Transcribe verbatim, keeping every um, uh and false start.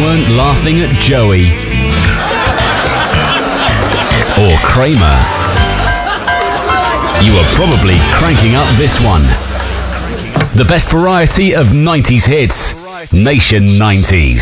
weren't laughing at Joey or Kramer, you were probably cranking up this one. The best variety of nineties hits, Nation nineties.